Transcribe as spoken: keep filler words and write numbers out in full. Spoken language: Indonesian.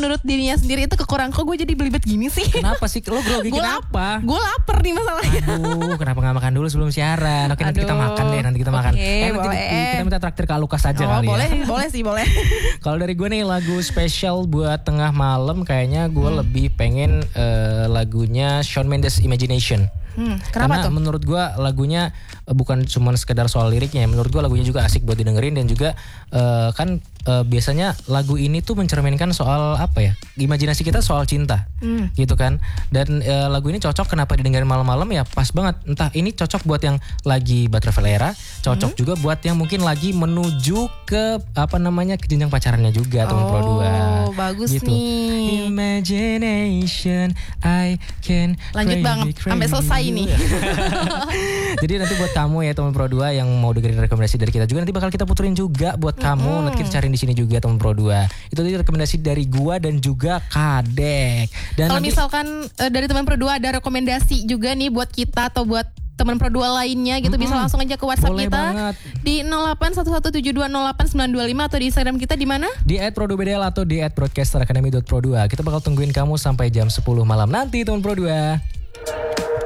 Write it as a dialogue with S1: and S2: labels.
S1: menurut dirinya sendiri itu kekurangan. Kok gue jadi belibet gini sih?
S2: Kenapa sih? Lo grogi kenapa?
S1: Gue lapar nih masalahnya.
S2: Aduh, kenapa gak makan dulu sebelum siaran? Oke, nanti kita
S1: Aduh.
S2: makan deh, nanti kita makan.
S1: Oke,
S2: eh, nanti
S1: boleh.
S2: kita minta traktir Kak Lukas aja
S1: Oh,
S2: kali
S1: boleh,
S2: ya.
S1: boleh sih, boleh.
S2: Kalau dari gue nih lagu spesial buat tengah malam, kayaknya gue hmm. lebih pengen uh, lagunya Shawn Mendes Imagination.
S1: Hmm, kenapa
S2: Karena
S1: tuh?
S2: menurut gue lagunya uh, bukan cuma sekedar soal liriknya, menurut gue lagunya juga asik buat didengerin dan juga uh, kan uh, biasanya lagu ini tuh mencerminkan soal apa ya? Imajinasi kita soal cinta, hmm. gitu kan. Dan uh, lagu ini cocok kenapa didengerin malam-malam ya pas banget. Entah ini cocok buat yang lagi Butterfly Era, cocok hmm. juga buat yang mungkin lagi menuju ke apa namanya ke jenjang pacarannya juga teman
S1: oh,
S2: Pro dua.
S1: Oh bagus
S2: gitu.
S1: nih.
S2: Imagination I can.
S1: Lanjut
S2: crazy,
S1: bang,
S2: crazy.
S1: sampai selesai nih.
S2: Jadi nanti buat kamu ya teman Pro dua yang mau dengerin rekomendasi dari kita juga nanti bakal kita puterin juga buat kamu. Mm-hmm. Nanti kita cariin di sini juga teman Pro dua. Itu tadi rekomendasi dari gua dan juga Kadek. Dan
S1: kalau
S2: nanti,
S1: misalkan uh, dari teman Pro dua ada rekomendasi juga nih buat kita atau buat teman Pro dua lainnya gitu, mm-hmm. bisa langsung aja ke WhatsApp
S2: boleh
S1: kita
S2: banget.
S1: Di nol delapan satu satu tujuh dua nol delapan sembilan dua lima atau di Instagram kita di mana?
S2: Di et pro dua b d l atau di et broadcaster academy dot pro dua. Kita bakal tungguin kamu sampai jam sepuluh malam nanti teman Pro dua.